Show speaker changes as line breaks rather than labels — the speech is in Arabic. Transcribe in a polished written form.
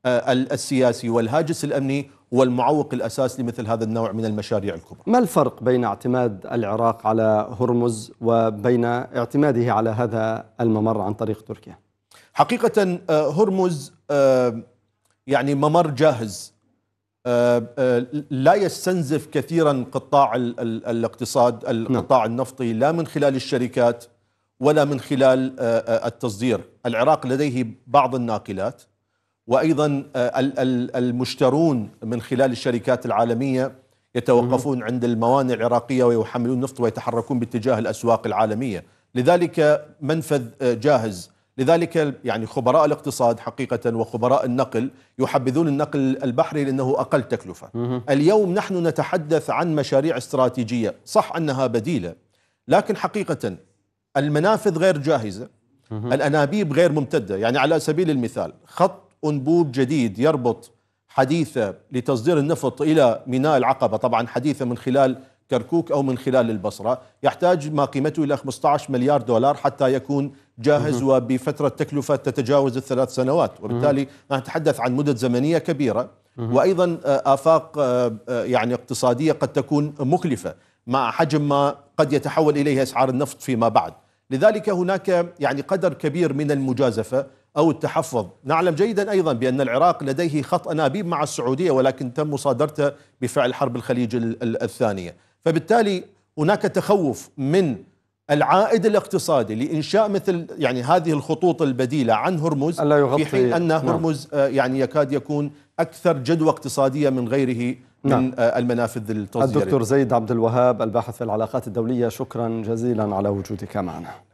السياسي والهاجس الأمني هو المعوق الأساس لمثل هذا النوع من المشاريع الكبرى.
ما الفرق بين اعتماد العراق على هرمز وبين اعتماده على هذا الممر عن طريق تركيا؟
حقيقة هرمز يعني ممر جاهز، لا يستنزف كثيرا قطاع الاقتصاد، القطاع النفطي، لا من خلال الشركات ولا من خلال التصدير. العراق لديه بعض الناقلات، وأيضا المشترون من خلال الشركات العالمية يتوقفون عند الموانئ العراقية ويحملون نفط ويتحركون باتجاه الأسواق العالمية. لذلك منفذ جاهز. لذلك يعني خبراء الاقتصاد حقيقة وخبراء النقل يحبذون النقل البحري لأنه أقل تكلفة. اليوم نحن نتحدث عن مشاريع استراتيجية، صح أنها بديلة، لكن حقيقة المنافذ غير جاهزة، الأنابيب غير ممتدة. يعني على سبيل المثال خط أنبوب جديد يربط حديثة لتصدير النفط إلى ميناء العقبة، طبعا حديثة من خلال كركوك أو من خلال البصرة، يحتاج ما قيمته إلى 15 مليار دولار حتى يكون جاهز وبفترة تكلفة تتجاوز ال3 سنوات، وبالتالي نتحدث عن مدة زمنية كبيرة، وأيضا آفاق يعني اقتصادية قد تكون مكلفة مع حجم ما قد يتحول إليه أسعار النفط فيما بعد. لذلك هناك يعني قدر كبير من المجازفة أو التحفظ. نعلم جيدا أيضا بأن العراق لديه خط أنابيب مع السعودية، ولكن تم مصادرته بفعل حرب الخليج الثانية. فبالتالي هناك تخوف من العائد الاقتصادي لإنشاء مثل يعني هذه الخطوط البديلة عن هرمز، في حين أن هرمز يعني يكاد يكون أكثر جدوى اقتصادية من غيره من المنافذ التصديرية.
الدكتور زيد عبد الوهاب، الباحث في العلاقات الدولية، شكرا جزيلا على وجودك معنا.